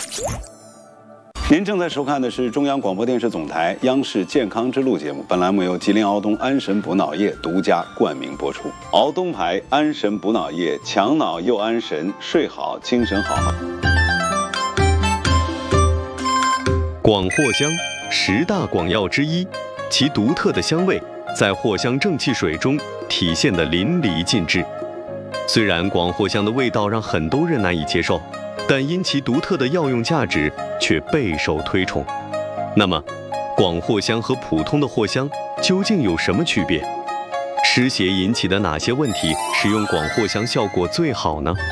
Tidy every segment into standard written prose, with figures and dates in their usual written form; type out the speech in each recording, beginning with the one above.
您正在收看的是中央广播电视总台央视健康之路节目，本栏目由吉林敖东安神补脑液独家冠名播出。敖东牌安神补脑液，强脑又安神，睡好精神好。 广藿香10大广药之一，其独特的香味在藿香正气水中体现得淋漓尽致。虽然广藿香的味道让很多人难以接受，但因其独特的药用价值却备受推崇。那么，广藿香和普通的藿香究竟有什么区别？湿邪引起的哪些问题使用广藿香效果最好呢？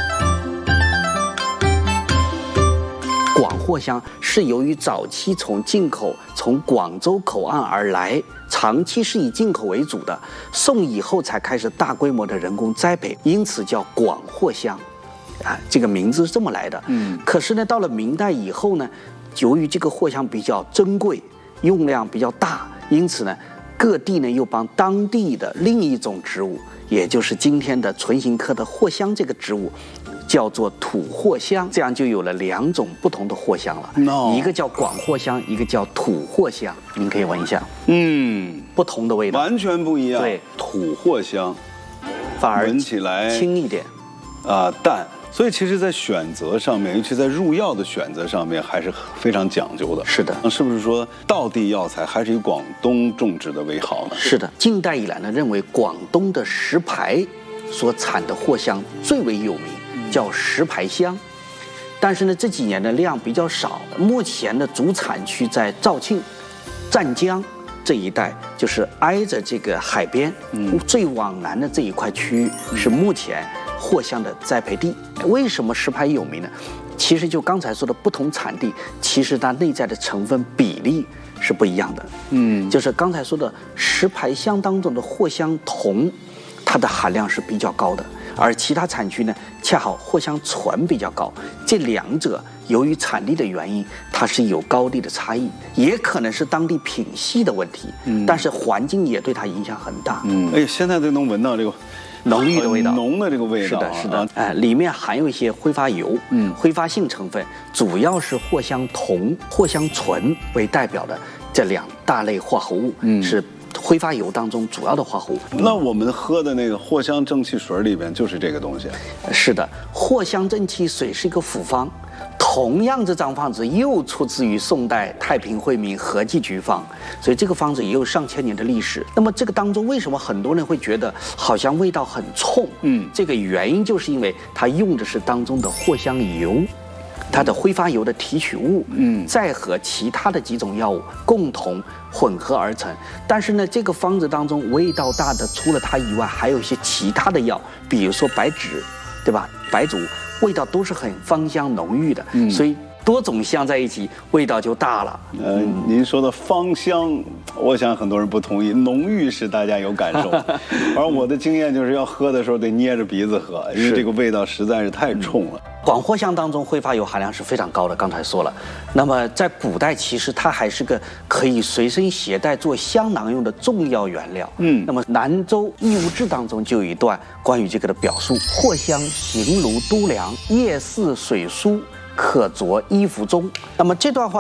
广藿香是由于早期从广州口岸而来，长期是以进口为主的，宋以后才开始大规模的人工栽培，因此叫广藿香。这个名字是这么来的。可是呢，到了明代以后呢，由于这个藿香比较珍贵，用量比较大，因此呢，各地呢又帮当地的另一种植物，也就是今天的唇形科的藿香这个植物，叫做土藿香，这样就有了2种不同的藿香了。一个叫广藿香，一个叫土藿香。您可以闻一下，不同的味道， 完全不一样。 对， 土藿香反而闻起来轻一点， 淡。所以其实，在选择上面，尤其在入药的选择上面，还是非常讲究的。 是的， 是不是说道地药材还是以广东种植的为好呢？ 是的，近代以来呢，认为广东的石牌所产的藿香最为有名，叫石牌香。但是呢，这几年的量比较少，目前的主产区在肇庆、湛江这一带，就是挨着这个海边，最往南的这一块区域是目前藿香的栽培地。为什么石牌有名呢？其实就刚才说的不同产地，其实它内在的成分比例是不一样的。就是刚才说的石牌香当中的藿香酮，它的含量是比较高的，而其他产区呢，恰好藿香醇比较高。这2者由于产地的原因，它是有高低的差异，也可能是当地品系的问题。但是环境也对它影响很大。 现在都能闻到这个浓郁的味道， 浓的这个味道。 是的，里面含有一些挥发油，挥发性成分，主要是藿香酮、藿香醇为代表的这2大类化合物，是挥发油当中主要的化合物。 那我们喝的那个藿香正气水里边就是这个东西。 是的，藿香正气水是一个复方。同样，这张方子又出自于宋代太平惠民和剂局方，所以这个方子也有上千年的历史。那么这个当中，为什么很多人会觉得好像味道很冲？这个原因就是因为它用的是当中的藿香油，它的挥发油的提取物，再和其他的几种药物共同混合而成。但是呢，这个方子当中味道大的，除了它以外，还有一些其他的药，比如说白芷，对吧？白术味道都是很芳香浓郁的，所以多种香在一起，味道就大了。 您说的芳香，我想很多人不同意，浓郁是大家有感受，而我的经验就是要喝的时候得捏着鼻子喝，因为这个味道实在是太冲了。 广藿香当中挥发油含量是非常高的，刚才说了。那么在古代，其实它还是个可以随身携带做香囊用的重要原料。那么南州异物志当中就有一段关于这个的表述：藿香形如都梁，叶似水疏，可着衣服中。那么这段话